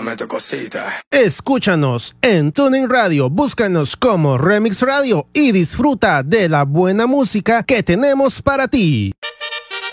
dame tu cosita. Escúchanos en TuneIn Radio, búscanos como Remix Radio y disfruta de la buena música que tenemos para ti.